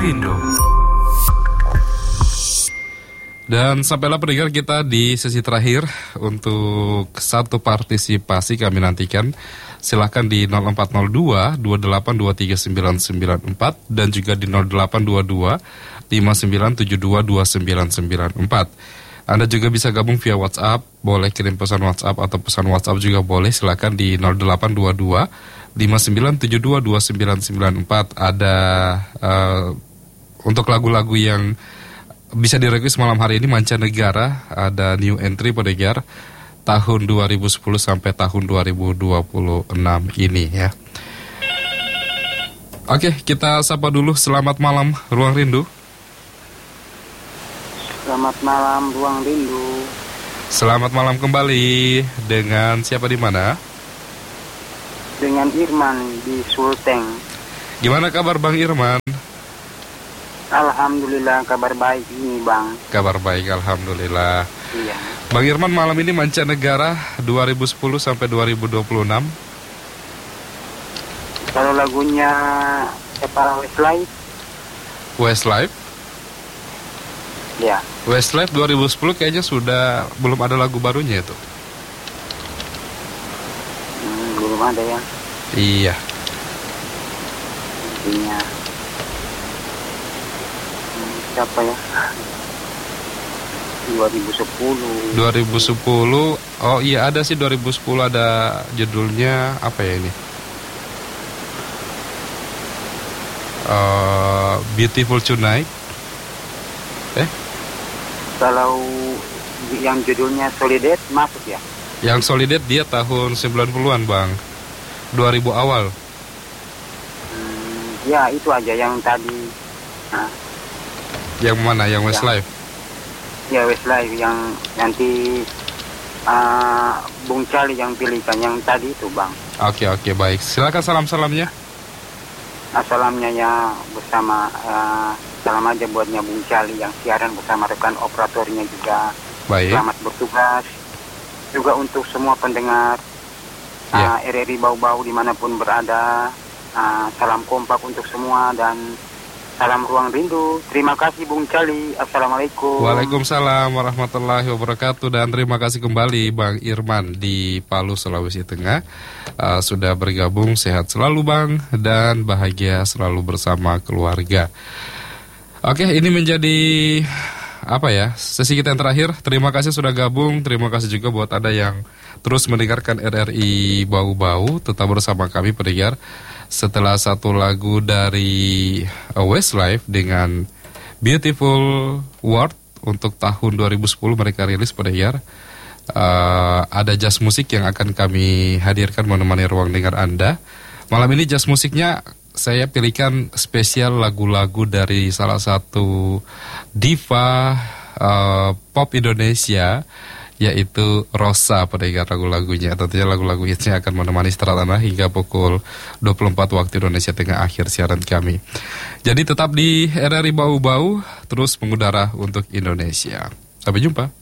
Rindu. Dan sampailah pendengar kita di sesi terakhir. Untuk satu partisipasi kami nantikan. Silahkan di 0402 28239994 dan juga di 0822 5972 2994. Anda juga bisa gabung via WhatsApp, boleh kirim pesan WhatsApp atau pesan WhatsApp juga boleh. Silakan di 0822 5972 2994. Ada untuk lagu-lagu yang bisa direquest malam hari ini mancanegara, ada new entry pendengar tahun 2010 sampai tahun 2026 ini ya. Oke, kita sapa dulu. Selamat malam Ruang Rindu. Selamat malam Ruang Rindu. Selamat malam kembali. Dengan siapa di mana? Dengan Irman di Sulteng. Gimana kabar Bang Irman? Alhamdulillah kabar baik ini Bang. Kabar baik, alhamdulillah. Iya. Bang Irman, malam ini mancanegara 2010 sampai 2026. Kalau lagunya Kepala Westlife. Westlife? Ya. Westlife 2010 kayaknya sudah belum ada lagu barunya itu. Belum ada ya. Iya. Intinya siapa ya? 2010. Oh iya, ada sih 2010, ada judulnya apa ya ini? Beautiful Tonight. Kalau yang judulnya Solidate masuk ya? Yang Solidate dia tahun 90-an Bang, 2000 awal. Ya itu aja yang tadi. Nah. Yang mana? Yang Westlife? Ya Westlife yang nanti Bung Cali yang pilihkan yang tadi itu Bang. Oke, baik. Silakan salamnya. Salamnya ya bersama salam aja buatnya Bung Cali yang siaran bersama rekan operatornya juga. Baik. Selamat bertugas. Juga untuk semua pendengar RRI Bau-Bau dimanapun berada. Salam kompak untuk semua dan salam Ruang Rindu. Terima kasih Bung Cali. Assalamualaikum. Waalaikumsalam warahmatullahi wabarakatuh. Dan terima kasih kembali Bang Irman di Palu, Sulawesi Tengah. Sudah bergabung. Sehat selalu Bang, dan bahagia selalu bersama keluarga. Oke, ini menjadi sesi kita yang terakhir. Terima kasih sudah gabung. Terima kasih juga buat Anda yang terus mendengarkan RRI Bau-Bau. Tetap bersama kami pendengar. Setelah satu lagu dari Westlife dengan Beautiful World untuk tahun 2010 mereka rilis pendengar. Ada jazz musik yang akan kami hadirkan menemani ruang dengar Anda. Malam ini jazz musiknya saya pilihkan spesial lagu-lagu dari salah satu diva pop Indonesia, yaitu Rosa pendengar. Lagu-lagunya tentunya lagu-lagu hitsnya akan menemani setelah tanah hingga pukul 24 waktu Indonesia Tengah akhir siaran kami. Jadi tetap di RRI Bau-Bau, terus mengudara untuk Indonesia. Sampai jumpa.